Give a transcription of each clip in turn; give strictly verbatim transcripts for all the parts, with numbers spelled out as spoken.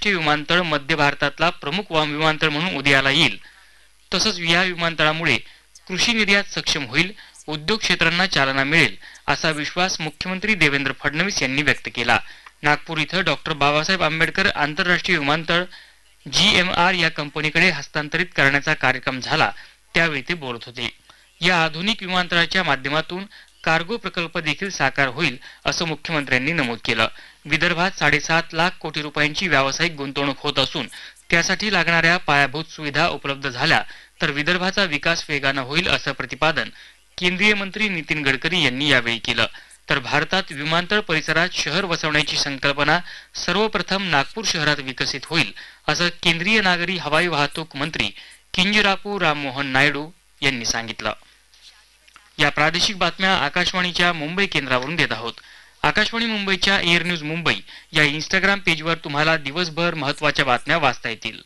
आंतरराष्ट्रीय विमानतळ मध्य भारतातला प्रमुख विमानतळ म्हणून उदयाला येईल। तसंच या विमानतळामुळे कृषी निर्यात सक्षम होईल, उद्योग क्षेत्रांना चालना मिळेल असा विश्वास मुख्यमंत्री देवेंद्र फडणवीस यांनी व्यक्त केला। नागपूर इथं डॉक्टर बाबासाहेब आंबेडकर आंतरराष्ट्रीय विमानतळ जी एम आर या कंपनीकडे हस्तांतरित करण्याचा कार्यक्रम झाला त्यावेळी ते बोलत होते। या आधुनिक विमानतळाच्या माध्यमातून कार्गो प्रकल्प देखील साकार होईल असं मुख्यमंत्र्यांनी नमूद केलं। विदर्भात साडेसात लाख कोटी रुपयांची व्यावसायिक गुंतवणूक होत असून त्यासाठी लागणाऱ्या पायाभूत सुविधा उपलब्ध झाल्या तर विदर्भाचा विकास वेगानं होईल असं प्रतिपादन केंद्रीय मंत्री नितीन गडकरी यांनी यावेळी केलं। तर भारतात विमानतळ परिसरात शहर वसवण्याची संकल्पना सर्वप्रथम नागपूर शहरात विकसित होईल असं केंद्रीय नागरी हवाई वाहतूक मंत्री किंजरापू राममोहन नायडू यांनी सांगितलं। या प्रादेशिक बातम्या आकाशवाणीच्या मुंबई केंद्रावरून देत आहोत। आकाशवाणी मुंबईच्या एअर न्यूज मुंबई या इंस्टाग्राम पेजवर तुम्हाला दिवसभर महत्त्वाच्या बातम्या वाचता येतील।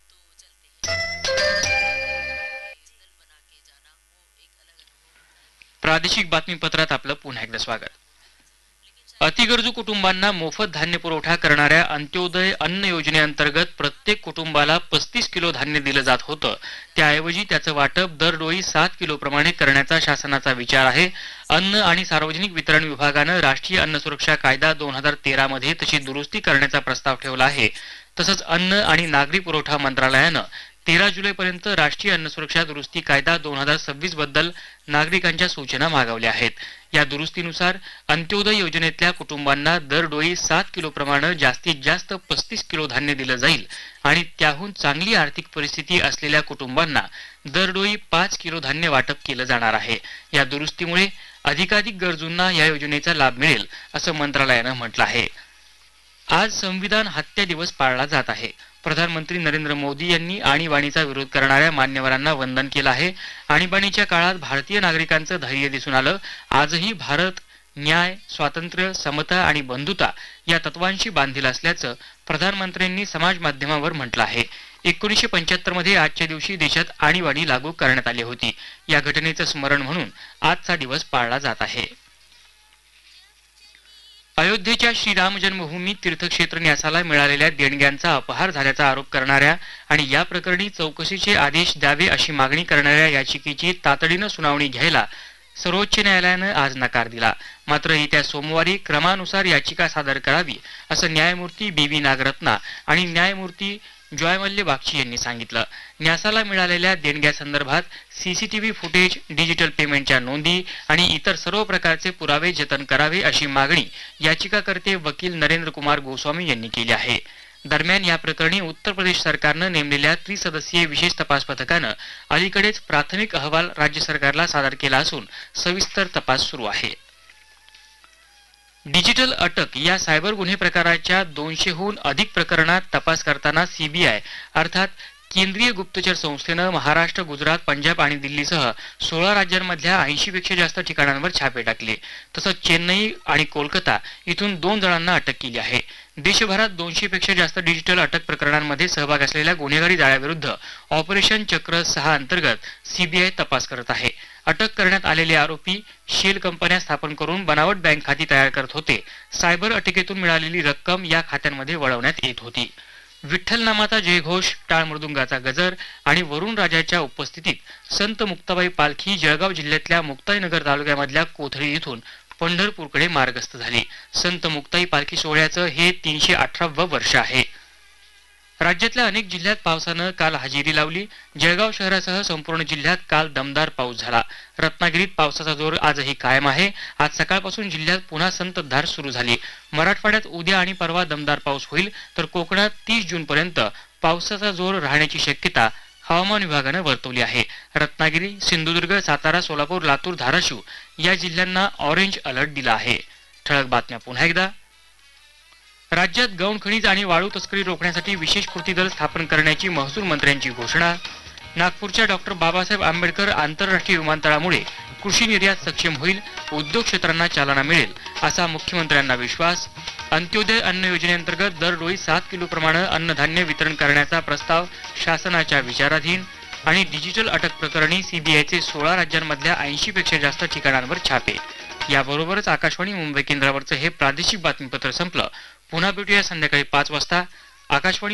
प्रादेशिक बातमीपत्रात आपलं पुन्हा एकदा स्वागत। अतिगरजू कुटुंबांना मोफत धान्य पुरवठा करणाऱ्या अंत्योदय अन्न योजनेअंतर्गत प्रत्येक कुटुंबाला पस्तीस किलो धान्य दिलं जात होतं, त्याऐवजी त्याचं वाटप दरडोळी सात किलो प्रमाणे करण्याचा शासनाचा विचार आहे। अन्न आणि सार्वजनिक वितरण विभागानं राष्ट्रीय अन्न सुरक्षा कायदा दोन हजार तेरा मध्ये तशी दुरुस्ती करण्याचा प्रस्ताव ठेवला आहे। तसंच अन्न आणि नागरी पुरवठा मंत्रालयानं तेरा जुलै पर्यंत राष्ट्रीय अन्न सुरक्षा दुरुस्ती कायदा दोन हजार सव्वीस बद्दल नागरिकांच्या सूचना मागवल्या आहेत। या दुरुस्तीनुसार अंत्योदय योजनेतल्या कुटुंबांना दरडोळी सात किलो प्रमाणे जास्तीत जास्त पस्तीस किलो धान्य दिलं जाईल आणि त्याहून चांगली आर्थिक परिस्थिती असलेल्या कुटुंबांना दरडोळी पाच किलो धान्य वाटप केलं जाणार आहे। या दुरुस्तीमुळे अधिकाधिक गरजूंना या योजनेचा लाभ मिळेल असं मंत्रालयानं म्हटलं आहे। आज संविधान हत्या दिवस पाळला जात आहे। प्रधानमंत्री नरेंद्र मोदी यांनी आणीबाणीचा विरोध करणाऱ्या मान्यवरांना वंदन केलं आहे। आणीबाणीच्या काळात भारतीय नागरिकांचं धैर्य दिसून आलं। आजही भारत न्याय, स्वातंत्र्य, समता आणि बंधुता या तत्वांशी बांधील असल्याचं प्रधानमंत्र्यांनी समाज माध्यमावर म्हटलं आहे। एकोणीसशे पंच्याहत्तर मध्ये आजच्या दिवशी देशात आणीबाणी लागू करण्यात आली होती। या घटनेचं स्मरण म्हणून आजचा दिवस पाळला जात आहे। अयोध्येच्या श्रीराम जन्मभूमी तीर्थक्षेत्र न्यासाला मिळालेल्या देणग्यांचा अपहार झाल्याचा आरोप करणाऱ्या आणि या प्रकरणी चौकशीचे आदेश द्यावे अशी मागणी करणाऱ्या याचिकेची तातडीनं सुनावणी घ्यायला सर्वोच्च न्यायालयानं आज नकार दिला। मात्र येत्या सोमवारी क्रमानुसार याचिका सादर करावी असं न्यायमूर्ती बी व्ही नागरत्ना आणि न्यायमूर्ती जॉयमल्ले बागची यांनी सांगितलं। न्यासाला मिळालेल्या देणग्यासंदर्भात सीसीटीव्ही फुटेज, डिजिटल पेमेंटच्या नोंदी आणि इतर सर्व प्रकारचे पुरावे जतन करावे अशी मागणी याचिकाकर्ते वकील नरेंद्र कुमार गोस्वामी यांनी केली आहे। दरम्यान या प्रकरणी उत्तर प्रदेश सरकारनं नेमलेल्या त्रिसदस्यीय विशेष तपास पथकानं अलीकडेच प्राथमिक अहवाल राज्य सरकारला सादर केला असून सविस्तर तपास सुरू आहे। डिजिटल अटक या सायबर गुन्हे प्रकाराच्या दोनशेहून अधिक प्रकरणात तपास करताना सीबीआय अर्थात केंद्रीय गुप्तचर संस्थेनं महाराष्ट्र, गुजरात, पंजाब आणि दिल्लीसह सोळा राज्यांमधल्या ऐंशी पेक्षा जास्त ठिकाणांवर छापे टाकले। तसंच चेन्नई आणि कोलकाता इथून दोन जणांना अटक केली आहे। देशभरात दोनशे पेक्षा जास्त डिजिटल अटक प्रकरणांमध्ये सहभाग असलेल्या गुन्हेगारी जाळ्याविरुद्ध ऑपरेशन चक्र सहा अंतर्गत सीबीआय तपास करत आहे। अटक करण्यात आलेले आरोपी शेल कंपन्या स्थापन करून बनावट बँक खाती तयार करत होते। सायबर अटकेतून मिळालेली रक्कम या खात्यांमध्ये वळवण्यात येत होती। विठ्ठल नामाचा जयघोष, टाळ मृदुंगाचा गजर आणि वरुण राजाच्या उपस्थितीत संत मुक्ताबाई पालखी जळगाव जिल्ह्यातल्या मुक्ताईनगर तालुक्यामधल्या कोथळी इथून पंढरपूरकडे मार्गस्थ झाली। संत मुक्ताई पालखी सोहळ्याचं हे तीनशे अठरावं वर्ष आहे। राज्यातल्या अनेक जिल्ह्यात पावसानं काल हजेरी लावली। जळगाव शहरासह संपूर्ण जिल्ह्यात काल दमदार पाऊस झाला। रत्नागिरीत पावसाचा जोर आजही कायम आहे। आज सकाळपासून जिल्ह्यात पुन्हा संततधार सुरू झाली। मराठवाड्यात उद्या आणि परवा दमदार पाऊस होईल तर कोकणात तीस जून पर्यंत पावसाचा जोर राहण्याची शक्यता हवामान विभागानं वर्तवली आहे। रत्नागिरी, सिंधुदुर्ग, सातारा, सोलापूर, लातूर, धाराशिव या जिल्ह्यांना ऑरेंज अलर्ट दिला आहे। ठळक बातम्या पुन्हा एकदा। राज्यात गौण खनिज आणि वाळू तस्करी रोखण्यासाठी विशेष कृती दल स्थापन करण्याची महसूल मंत्र्यांची घोषणा। नागपूरच्या डॉक्टर बाबासाहेब आंबेडकर आंतरराष्ट्रीय विमानतळामुळे कृषी निर्यात सक्षम होईल, उद्योग क्षेत्रांना चालना मिळेल असा मुख्यमंत्र्यांना विश्वास। अंत्योदय अन्न योजनेअंतर्गत दरडोळी सात किलो प्रमाणे अन्नधान्य वितरण करण्याचा प्रस्ताव शासनाच्या विचाराधीन। आणि डिजिटल अटक प्रकरणी सीबीआयचे सोळा राज्यांमधल्या ऐंशी पेक्षा जास्त ठिकाणांवर छापे। याबरोबरच आकाशवाणी मुंबई केंद्रावरचं हे प्रादेशिक बातमीपत्र संपलं। पुन्हा भेटूया संध्याकाळी पाच वाजता। आकाशवाणी